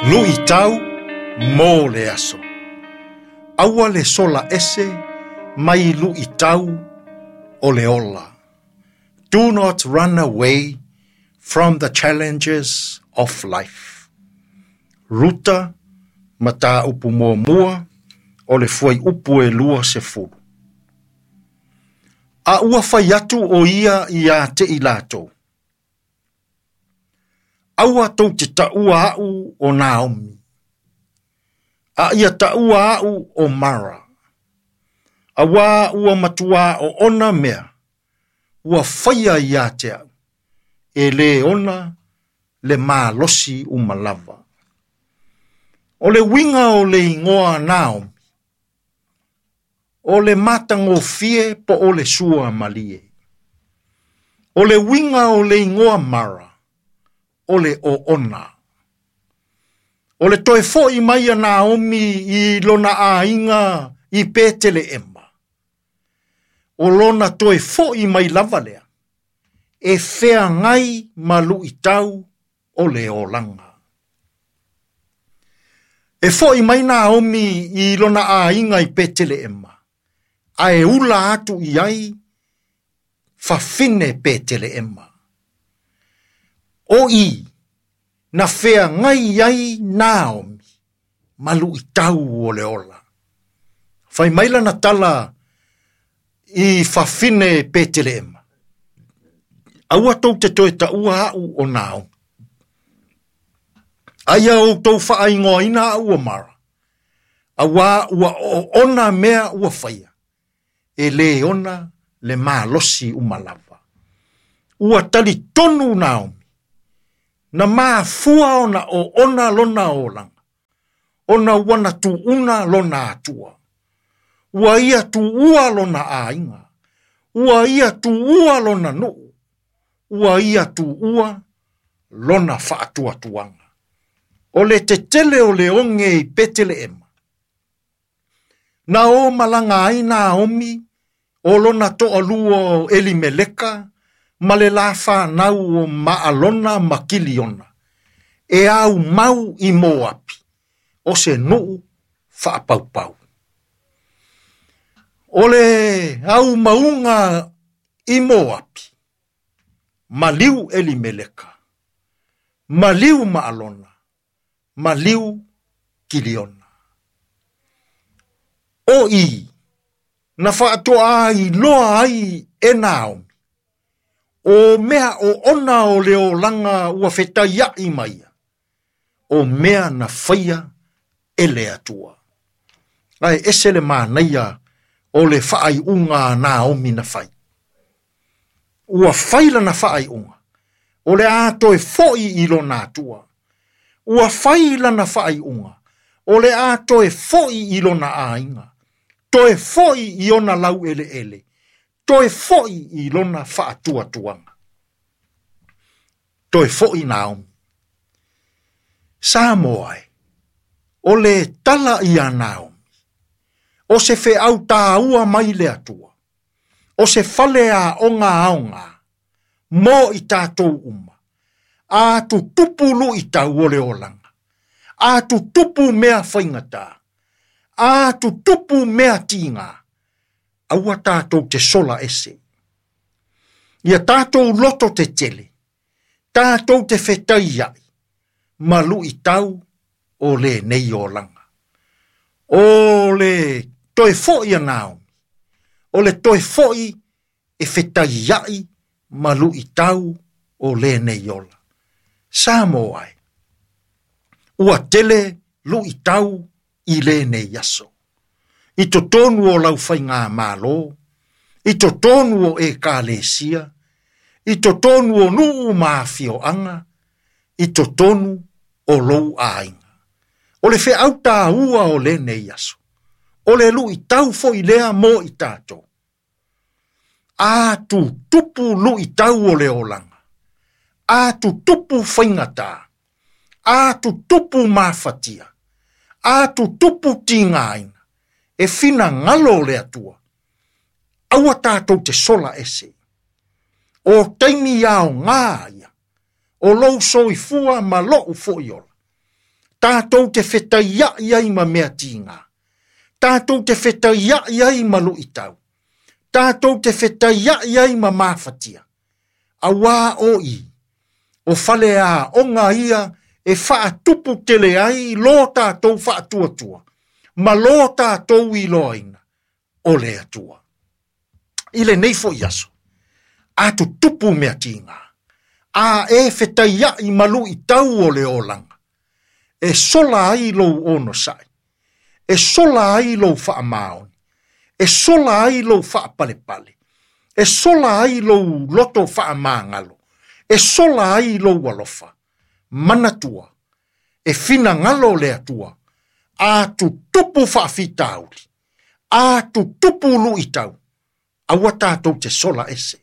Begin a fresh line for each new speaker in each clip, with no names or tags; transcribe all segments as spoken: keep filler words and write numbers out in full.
Lui tau mō le aso. Aua le sola ese mai lui tau o le ola. Do not run away from the challenges of life. Ruta mata upu mua mua o le fuai upu e lua se furu. A ua fai atu o ia i a te ilato. Aua tau te taua au o Naomi. A ia taua au o Mara. Awa ua matua o ona mea. Ua faia i a te au. E le ona le malosi umalava. O le winga o le ingoa Naomi. O le matango fie po o le sua malie. O le winga o le ingoa Mara. O le o ona. O le toe fo i mai a Naomi i lona a inga i pētele ema. O lona toe fo i mai lavalea. E fea ngai malu i tau o le o langa. E fo i mai Naomi i lona a inga i pētele ema. A e ula atu i ai fa fine pētele ema. O i, na fea ngai ai Naomi, malu i tau o le ola. Fai maila na tala i fafine pētele ema. Aua tau te toe ta ua au o Naomi. Aia o tau faa ingoa ina au o Mara. Aua ua o ona mea ua faia. E le ona le malosi umalava. Ua tali tonu Naomi. Na maa fua ona o ona lona o langa. Ona wana tu una lona atua. Ua ia tu ua lona a inga. Ua ia tu ua lona no. Ua ia tu ua lona faatua tuanga. O le te tele o le onge i petele ema. Na o malanga aina omi. O lona to alua o Elimeleka. Ma le lafa nau o maalona makiliona. E au mau i Moapi. O se nuu whaapau-pau. O le au maunga i Moapi. Maliu Elimeleka. Maliu maalona. Maliu kiliona. O i. Na whaatoa ai loa ai e Naomi. O mea o ona o leo langa ua wheta ia i maia. O mea na whaia e le atua. Ai ese le mānaia o le whaai unga Naomi na whai. Ua whaila na whaai unga. O le ato e foi i lo nā tua. Ua whaila na whaai unga. O le ato e foi i lo na ainga. To e foi i ona lau ele ele. Toi foi i lona whaatua tuanga. Toi foi Naomi. Samoai. O le tala i a Naomi. O se fe au tā ua mai le atua. O se fale a onga aonga. Mo i tātou uma. A tu tupu lu i tau o le olanga. A tu tupu mea whaingata. A tu tupu mea tinga. Aua tātou te sola ese. Ia tātou loto te tele. Tātou te whetai ai. Malu i tau o le nei o langa. O le toi foi a Naomi. O le toi foi e whetai ai. Malu i tau o le nei ola. Samo ai. Ua tele lu i tau i le nei aso. I to tonu o lau whai ngā mālo, i to tonu o e kālesia, i to tonu o nuu māwhio anga, i to tonu o lou ainga. O le whe au tā ua o le nei aso, o le lu i tau fo i lea mō i tātou. A tu tupu lu i tau o le olanga, a tu tupu whaingata, a tu tupu māwhatia, a tu tupu tīngaina. E fina ngalo le atua. Aua tātou te sola ese. O taimi au ngāia. O lou soi fua ma lo u fo iola. Tātou te wheta ia iai ma mea tīngā. Tātou te wheta ia iai ma lu i tau. Tātou te wheta ia iai ma māwhatia. A wā o i, o whale a o ngā ia e wha tupu tele ai lo tātou wha tua tua. Ma lo tātou i loaina o le atua. Ile neifo i aso. A tu tupu mea tīngā. A e wheta ia i malu i tau o le olanga. E sola ai lo ono sai. E sola ai lo wha maoni. E sola ai lo wha pale pale. E sola ai lo loto wha mangalo. E sola ai lo walofa. Manatua. E fina ngalo le atua. A tu tupu wha fitauli. A tu tupu lu i tau. Awa tātou te sola ese.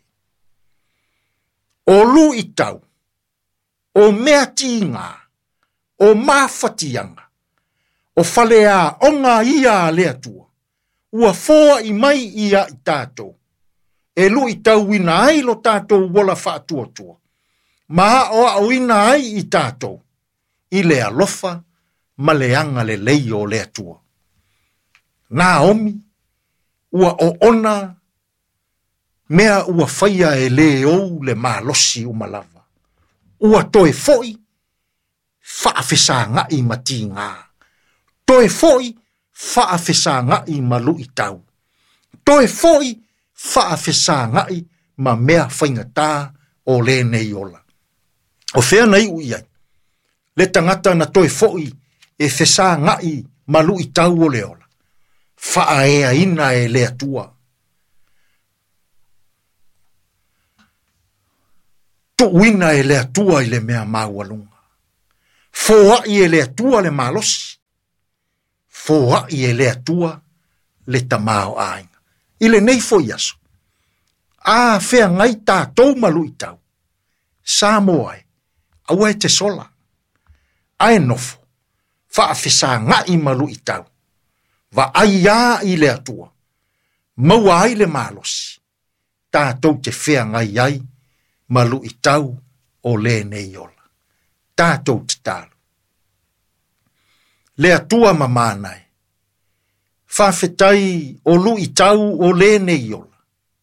O lu i tau. O mea tīngā. O mawhatianga. O whalea o ngā ia le atua. Ua fōa i mai ia i tātou. E lu i tau ina ai lo tātou wala whaatua tua. Maha o au ina ai i tātou. I le alofa ma le anga le lei o le atua. Nā omi, ua o ona, mea ua whaia e le ou le malosi o malava. Ua toe foi, whaafesa ngai mati ngā. Toe foi, whaafesa ngai malu i tau. Toe foi, whaafesa ngai ma mea whaingatā o le nei ola. O whea nei ui ai. Le tangata na toe foi e whesa ngai malu i tau o le ola. Wha ea ina e le atua. Tu wina e le atua i le mea maualunga. Fōa i e le atua le malosi. Fōa i e le atua le tamao ainga. I le nei fo yaso. A whea ngai tātou malu i tau. Sā moai. Aua e te sola. Ae nofo. Wha a whesa ngai malu i tau. Va ai a i le atua. Maua ai le malosi. Tātou te whea ngai ai. Malu i tau o le nei ola. Tātou te tālu. Le atua mamanai. Whawhetai o lu i tau o le nei ola.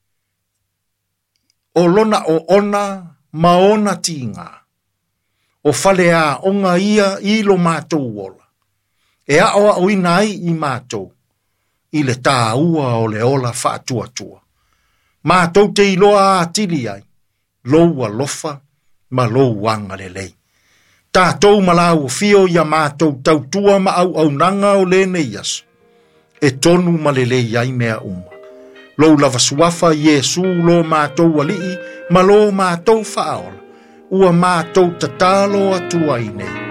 O lona o ona ma ona tīngā. O whalea onga ia i lo mātou ola. E aoa o inai i mātou. I le tā ua o le ola whaatua tua. Mātou te iloa atili ai. Loua lofa, ma lou wanga le lei. Tātou malau o fio ia mātou tautua ma au au nanga o le nei aso. E tonu ma le lei ai mea uma. Lou lava suafa Iesu lo mātou alii, ma lo mātou whaola. Ua mātou tatalo atua i nei.